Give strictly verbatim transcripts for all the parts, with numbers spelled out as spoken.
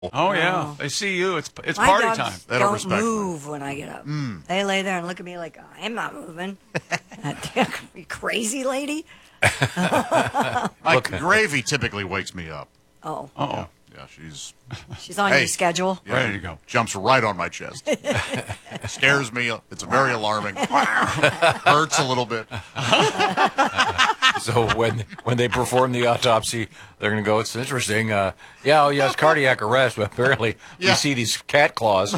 Oh, yeah. They see you. It's it's My party dogs time. They don't don't respect move when I get up. Mm. They lay there and look at me like, I'm not moving. You crazy lady? My Gravy typically wakes me up. Oh, Uh-oh. Yeah, she's she's on Hey. your schedule. yeah, Ready to go. Jumps right on my chest. Scares me. It's very alarming. Hurts a little bit. So when when they perform the autopsy, they're going to go, it's interesting. Uh, yeah, oh, yeah, it's cardiac arrest, but apparently Yeah. you see these cat claws.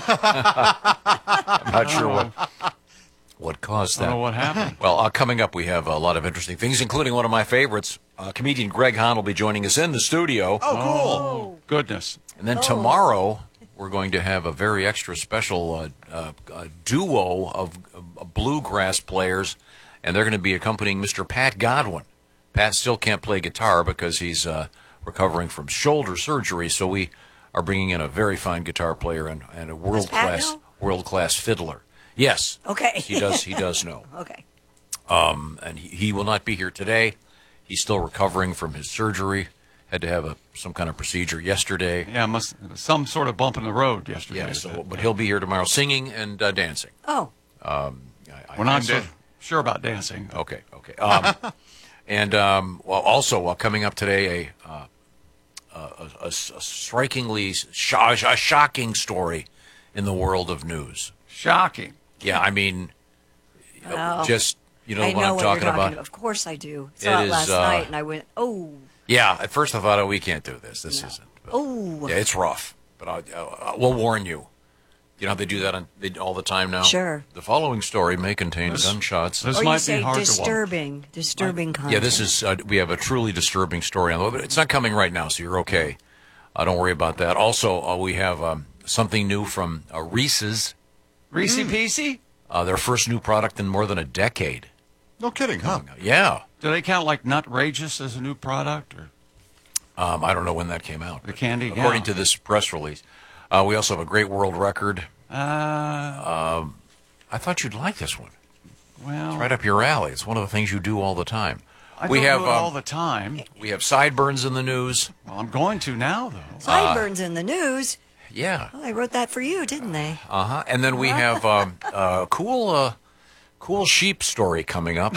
I'm not sure what what caused I don't that. know what happened. Well, uh, coming up, we have a lot of interesting things, including one of my favorites. Uh, comedian Greg Hahn will be joining us in the studio. Oh, cool. Goodness. And then tomorrow, we're going to have a very extra special uh, uh, uh, duo of uh, bluegrass players, and they're going to be accompanying Mister Pat Godwin. Pat still can't play guitar because he's uh, recovering from shoulder surgery, so we are bringing in a very fine guitar player and, and a world-class know? world-class fiddler. Yes. Okay. He does. He does know. Okay. Um, and he, he will not be here today. He's still recovering from his surgery. Had to have a some kind of procedure yesterday. Yeah, must some sort of bump in the road yesterday. Yeah, so, but he'll be here tomorrow singing and uh, dancing. Oh, Um, I, We're not And, uh, so sure about dancing. Okay, okay. Um, and um, well, also uh, coming up today, a, uh, a, a, a strikingly sh- a shocking story in the world of news. Shocking. Yeah, I mean, Oh. just you know I what know I'm what talking you're about. talking about. Of course I do. It Saw it is, last uh, night, and I went, oh, Yeah, at first I thought, oh, we can't do this. This No. isn't. oh. Yeah, it's rough, but I, uh, we'll warn you. You know how they do that on, they, all the time now? Sure. The following story may contain This- gunshots. this- Or you might be say hard to watch. disturbing, disturbing content. Yeah, this is, uh, we have a truly disturbing story on the way, but it's not coming right now, so you're okay. Uh, don't worry about that. Also, uh, we have um, something new from uh, Reese's, Reese Peasy? uh, their first new product in more than a decade. No kidding, huh? Yeah. Do they count like Nutrageous as a new product? Or Um, I don't know when that came out. The candy, According yeah. to this press release. Uh, we also have a great world record. Uh, I thought you'd like this one. well, Right up your alley. It's one of the things you do all the time. I we don't have do it all um, the time. we have sideburns in the news. Well, I'm going to now, though. Sideburns in the news. Yeah. Well, they wrote that for you, didn't they? Uh huh. And then we have um, a cool, uh, cool sheep story coming up.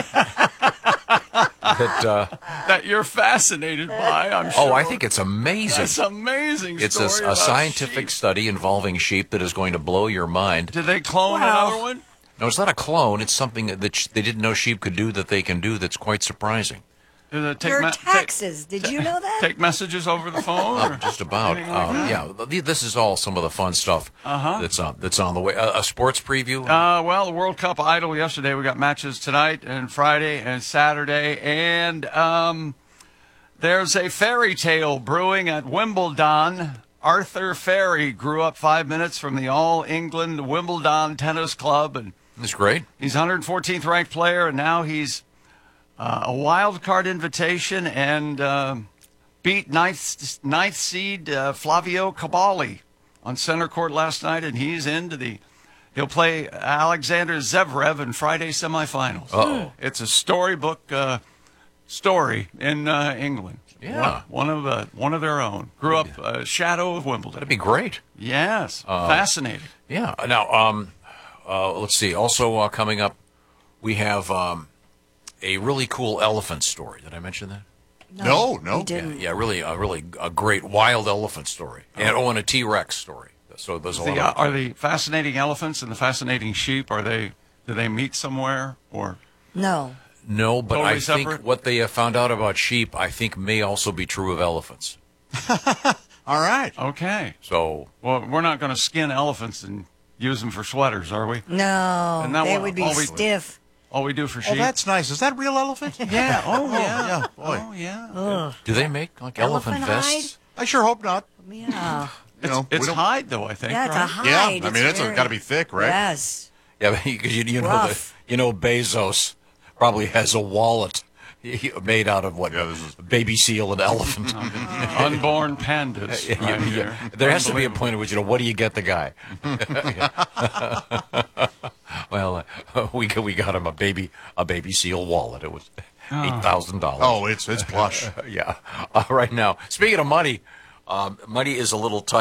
that. Uh, That you're fascinated by, I'm sure. oh, I think it's amazing. That's amazing. It's a, story a about scientific sheep. study involving sheep that is going to blow your mind. Did they clone Wow. another one? No, it's not a clone. It's something that sh- they didn't know sheep could do that they can do. That's quite surprising. Did they take Your me- taxes. Did you know that? Take, take messages over the phone? or Just about. anything like Um, that? yeah, th- this is all some of the fun stuff Uh-huh. that's on that's on the way. Uh, a sports preview. Uh, well, the World Cup Idol yesterday. We got matches tonight and Friday and Saturday. And um, there's a fairy tale brewing at Wimbledon. Arthur Ferry grew up five minutes from the All England Wimbledon Tennis Club. And It's great. he's one hundred fourteenth ranked player. And now he's uh, a wild card invitation and um beat ninth, ninth seed uh, Flavio Cabali on center court last night. And he's into the... He'll play Alexander Zverev in Friday semifinals. Uh-oh. It's a storybook uh, story in uh, England. Yeah. One, one of the one of their own. Grew up uh, shadow of Wimbledon. That'd be great. Yes, Uh, fascinating. Yeah. Now, um, uh, let's see. Also uh, coming up, we have um, a really cool elephant story. Did I mention that? No, no. You Yeah, didn't. yeah, really, a really a great wild elephant story, and oh, and a T-Rex story. So there's a lot. The, uh, of, are the fascinating elephants and the fascinating sheep? Are they? Do they meet somewhere or? No. no, but totally I think separate? what they have found out about sheep, I think, may also be true of elephants. All right. Okay. So Well, we're not going to skin elephants and use them for sweaters, are we? No. And that They one- would be all we- stiff. All we do for Oh, sheep. that's nice. Is that real elephant? yeah. Oh yeah. yeah, boy. Oh yeah. Ugh. do they make like elephant, Elephant vests? I sure hope not. Yeah. You know, It's we don't- hide though, I think. Yeah, it's a right? hide. Yeah, I mean, it's very- got to be thick, right? Yes. Yeah, because you, you know that Rough. you know Bezos probably has a wallet made out of what Yeah, this is- baby seal and elephant. Unborn pandas. Yeah, right yeah. here. There has to be a Unbelievable. point at which, you know, what do you get the guy? well, uh, we got- we got him a baby a baby seal wallet. It was eight thousand dollars. Oh, it's it's plush. yeah. Uh, right now, speaking of money, Um, money is a little tight.